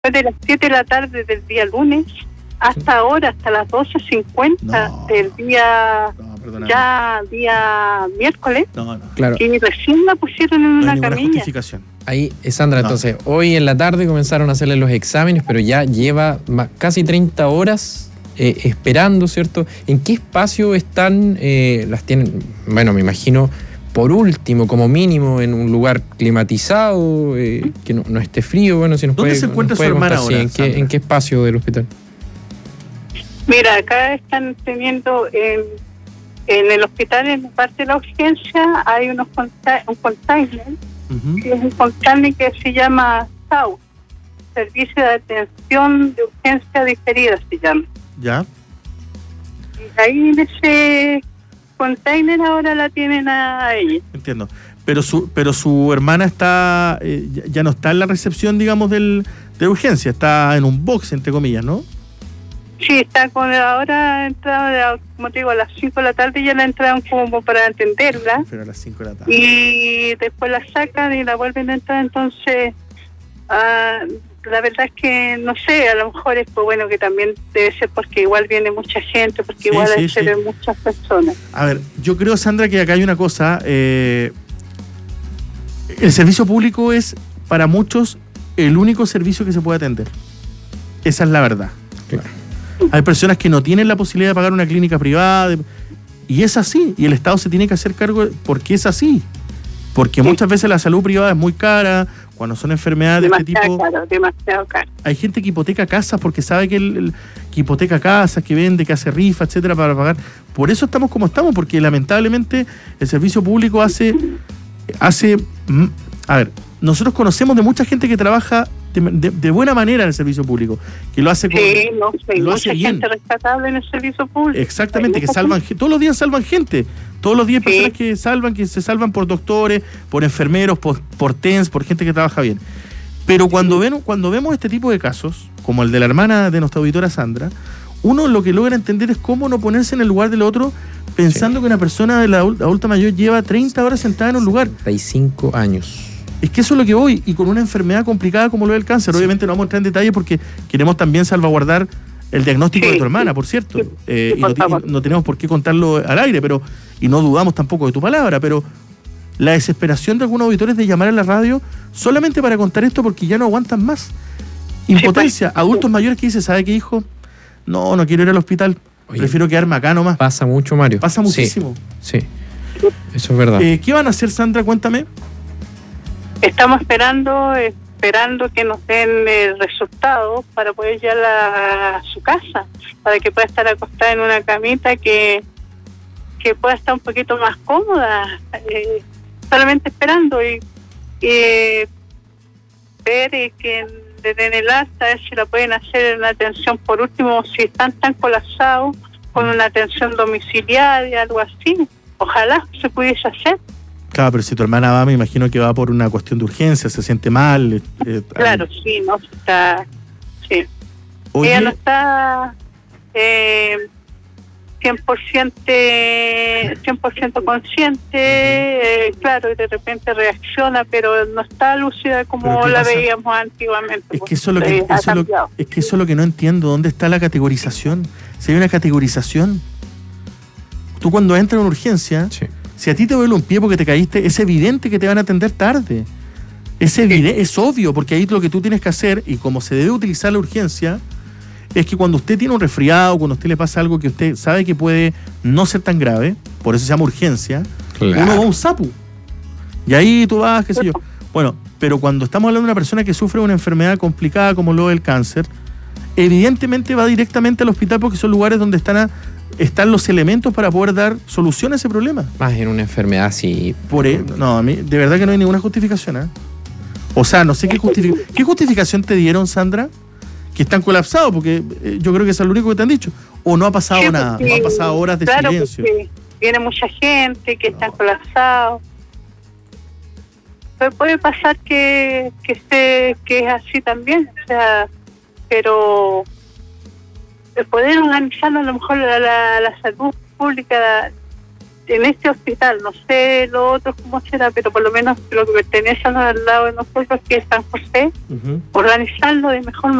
Fue de las 7 de la tarde del día lunes hasta ahora, hasta las 12:50 del día, día miércoles. Claro. Y recién la pusieron en una camilla. Ahí, Sandra, entonces, hoy en la tarde comenzaron a hacerle los exámenes, pero ya lleva casi 30 horas esperando, ¿cierto? ¿En qué espacio están? Las tienen, bueno, me imagino, por último, como mínimo, en un lugar climatizado, que no esté frío. Bueno, si nos ¿Dónde se encuentra su hermana ahora? ¿En qué espacio del hospital? Mira, acá están teniendo en el hospital, en la parte de la urgencia, hay un container, que es un container que se llama SAU, Servicio de Atención de Urgencia Diferida, se llama. ¿Ya? Y ahí en ese container ahora la tienen a ella. Entiendo. Pero su hermana está ya no está en la recepción, digamos, de urgencia, está en un box, entre comillas, ¿no? Sí, está ahora entrada, como te digo, a las 5 de la tarde ya la entraron como para atenderla. Pero a las 5 de la tarde. Y después la sacan y la vuelven a entrar, entonces la verdad es que no sé, a lo mejor es pues bueno que también debe ser porque igual viene mucha gente, porque igual hay muchas personas. A ver, yo creo, Sandra, que acá hay una cosa, el servicio público es para muchos el único servicio que se puede atender. Esa es la verdad. Claro. Hay personas que no tienen la posibilidad de pagar una clínica privada, y es así, y el Estado se tiene que hacer cargo porque es así. Porque muchas veces la salud privada es muy cara, cuando son enfermedades de este tipo. Demasiado caro. Hay gente que hipoteca casas porque sabe que que hipoteca casas, que vende, que hace rifa, etcétera, para pagar. Por eso estamos como estamos, porque lamentablemente el servicio público hace. A ver, nosotros conocemos de mucha gente que trabaja de buena manera en el servicio público, que lo hace con, lo hace bien. Gente rescatable en el servicio público. Exactamente, que salvan, todos los días salvan gente. Todos los días personas que se salvan por doctores, por enfermeros, por TENS, por gente que trabaja bien. Pero cuando vemos este tipo de casos, como el de la hermana de nuestra auditora Sandra, uno lo que logra entender es cómo no ponerse en el lugar del otro pensando que una persona de la adulta mayor lleva 30 horas sentada en un lugar. 35 años. Es que eso es lo que voy, y con una enfermedad complicada como lo del cáncer. Obviamente no vamos a entrar en detalle porque queremos también salvaguardar el diagnóstico de tu hermana, por cierto. Y no tenemos por qué contarlo al aire, y no dudamos tampoco de tu palabra, pero la desesperación de algunos auditores de llamar a la radio solamente para contar esto porque ya no aguantan más. Impotencia, adultos mayores que dicen, ¿sabe qué, hijo? No quiero ir al hospital, prefiero quedarme acá nomás. Pasa mucho, Mario. Pasa muchísimo. Sí, eso es verdad. ¿Qué van a hacer, Sandra? Cuéntame. Estamos esperando que nos den el resultado para poder llevarla a su casa, para que pueda estar acostada en una camita que pueda estar un poquito más cómoda, solamente esperando y ver que le den el alta, a ver si la pueden hacer en la atención, por último, si están tan colapsados, con una atención domiciliaria, algo así. Ojalá se pudiese hacer. Claro, pero si tu hermana va, me imagino que va por una cuestión de urgencia, se siente mal. Claro, sí, no está. Sí. Oye, ella no está 100% consciente, claro, y de repente reacciona, pero no está lúcida como la veíamos antiguamente. Es que eso es lo que no entiendo. ¿Dónde está la categorización? Si hay una categorización, tú cuando entras en una urgencia. Sí. Si a ti te duele un pie porque te caíste, es evidente que te van a atender tarde. Es obvio, porque ahí lo que tú tienes que hacer, y como se debe utilizar la urgencia, es que cuando usted tiene un resfriado, cuando a usted le pasa algo que usted sabe que puede no ser tan grave, por eso se llama urgencia, uno va a un SAPU. Y ahí tú vas, qué sé yo. Bueno, pero cuando estamos hablando de una persona que sufre una enfermedad complicada como lo del cáncer, evidentemente va directamente al hospital porque son lugares donde están los elementos para poder dar solución a ese problema. Más en una enfermedad así. No, a mí de verdad que no hay ninguna justificación, ¿eh? O sea, no sé qué justificación te dieron, Sandra, que están colapsados, porque yo creo que eso es lo único que te han dicho. O no ha pasado nada, no han pasado horas de silencio. Viene mucha gente que están colapsados. Pero puede pasar que es así también, o sea, pero poder organizarlo a lo mejor la salud pública en este hospital, no sé lo otro cómo será, pero por lo menos lo que pertenece al lado de nosotros, que es San José, organizarlo de mejor